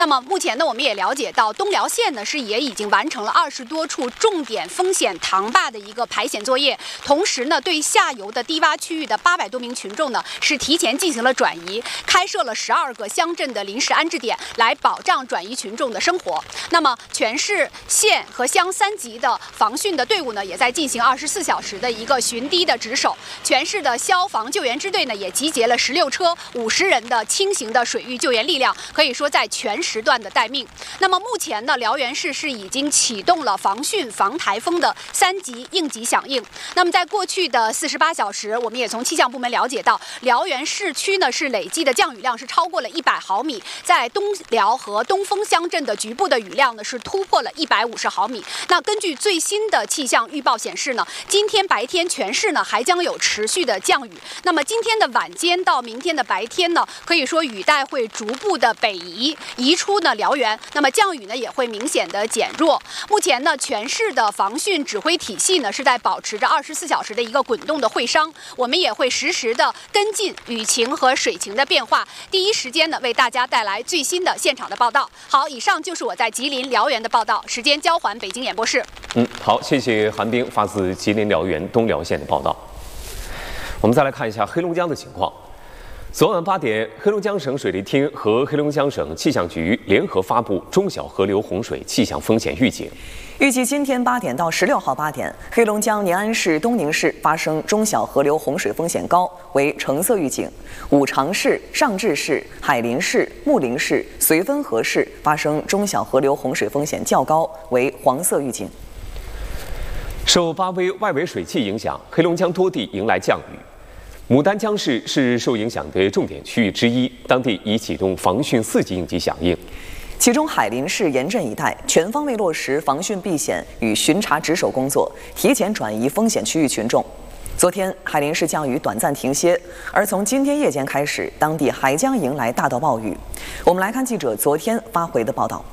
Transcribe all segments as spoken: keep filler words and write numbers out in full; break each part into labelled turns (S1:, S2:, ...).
S1: 那么目前呢，我们也了解到，东辽县呢是也已经完成了二十多处重点风险塘坝的一个排险作业，同时呢，对下游的低洼区域的八百多名群众呢是提前进行了转移，开设了十二个乡镇的临时安置点，来保障转移群众的生活。那么全市县和乡三级的防汛的队伍呢，也在进行二十四小时的一个巡堤的值守。全市的消防救援支队呢，也集结了十六车、五十人的轻型的水域救援力量，可以说在全时段的待命。那么目前呢，辽源市是已经启动了防汛防台风的三级应急响应。那么在过去的四十八小时，我们也从气象部门了解到，辽源市区呢是累计的降雨量是超过了一百毫米，在东辽和东风乡镇的局部的雨量呢是突破了一百五十毫米。那根据最新的气象预报显示呢，今天白天全市呢还将有持续的降雨。那么今天的晚间到明天的白天呢，可以说雨带会逐步的北移，移出呢辽源，那么降雨呢也会明显的减弱。目前呢，全市的防汛指挥体系呢是在保持着二十四小时的一个滚动的会商，我们也会实时的跟进雨情和水情的变化，第一时间呢为大家带来最新的现场的报道。好，以上就是我在吉林辽源的报道，时间交还北京演播室。
S2: 嗯，好，谢谢韩冰发自吉林辽源东辽县的报道。我们再来看一下黑龙江的情况。昨晚八点，黑龙江省水利厅和黑龙江省气象局联合发布中小河流洪水气象风险预警。
S3: 预计今天八点到十六号八点，黑龙江宁安市、东宁市发生中小河流洪水风险高，为橙色预警；五常市、上志市、海林市、木林市、绥芬河市发生中小河流洪水风险较高，为黄色预警。
S2: 受八威外围水汽影响，黑龙江多地迎来降雨。牡丹江市是受影响的重点区域之一，当地已启动防汛四级应急响应。
S3: 其中，海林市盐镇一带全方位落实防汛避险与巡查值守工作，提前转移风险区域群众。昨天，海林市降雨短暂停歇，而从今天夜间开始，当地还将迎来大到暴雨。我们来看记者昨天发回的报道。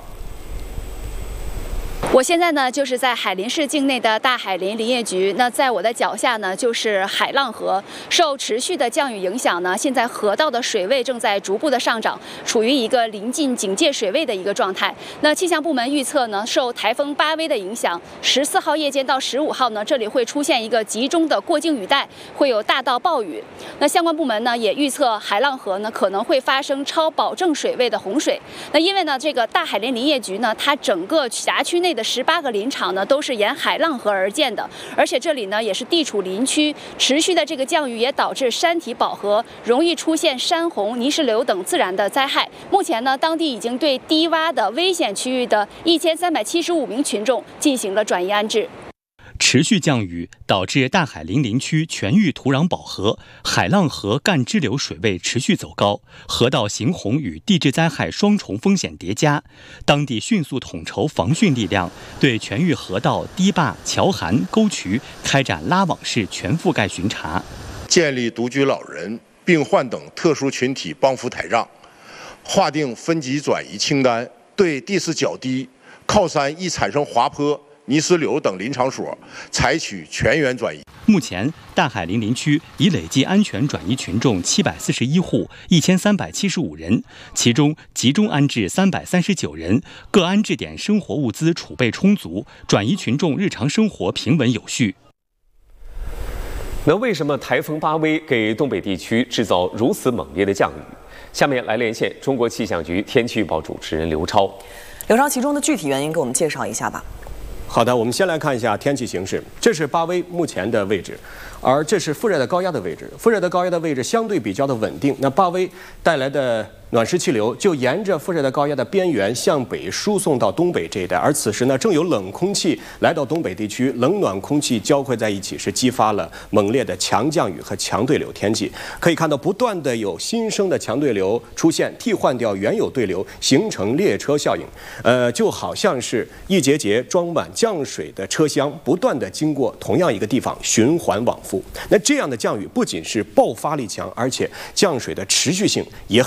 S4: 我现在呢，就是在海林市境内的大海林林业局。那在我的脚下呢，就是海浪河。受持续的降雨影响呢，现在河道的水位正在逐步的上涨，处于一个临近警戒水位的一个状态。那气象部门预测呢，受台风八威的影响，十四号夜间到十五号呢，这里会出现一个集中的过境雨带，会有大到暴雨。那相关部门呢，也预测海浪河呢可能会发生超保证水位的洪水。那因为呢，这个大海林林业局呢，它整个辖区内的十八个林场呢都是沿海浪河而建的，而且这里呢也是地处林区，持续的这个降雨也导致山体饱和，容易出现山洪、泥石流等自然的灾害。目前呢，当地已经对低洼的危险区域的一千三百七十五名群众进行了转移安置。
S5: 持续降雨导致大海林林区全域土壤饱和，海浪河干支流水位持续走高，河道行洪与地质灾害双重风险叠加。当地迅速统筹防汛力量，对全域河道、堤坝、桥涵、沟渠开展拉网式全覆盖巡查，
S6: 建立独居老人、病患等特殊群体帮扶台账，划定分级转移清单，对地势较低、靠山易产生滑坡、泥石流等林场所采取全员转移。
S5: 目前，大海林林区已累计安全转移群众七百四十一户，一千三百七十五人，其中集中安置三百三十九人，各安置点生活物资储备充足，转移群众日常生活平稳有序。
S2: 那为什么台风八威给东北地区制造如此猛烈的降雨？下面来连线中国气象局天气预报主持人刘超。
S3: 刘超，其中的具体原因给我们介绍一下吧。
S7: 好的，我们先来看一下天气形势。这是八威目前的位置，而这是副热带高压的位置。副热带高压的位置相对比较的稳定，那八威带来的暖湿气流就沿着副热带高压的边缘向北输送到东北这一带，而此时呢，正有冷空气来到东北地区，冷暖空气交汇在一起，是激发了猛烈的强降雨和强对流天气。可以看到，不断的有新生的强对流出现，替换掉原有对流，形成列车效应。呃，就好像是一节节装满降水的车厢，不断的经过同样一个地方循环往复。那这样的降雨不仅是爆发力强，而且降水的持续性也很强。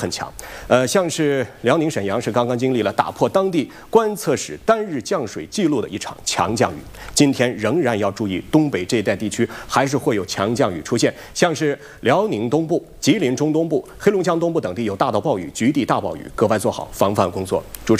S7: 呃，像是辽宁沈阳是刚刚经历了打破当地观测史单日降水记录的一场强降雨，今天仍然要注意东北这一带地区还是会有强降雨出现，像是辽宁东部、吉林中东部、黑龙江东部等地有大到暴雨、局地大暴雨，格外做好防范工作。主持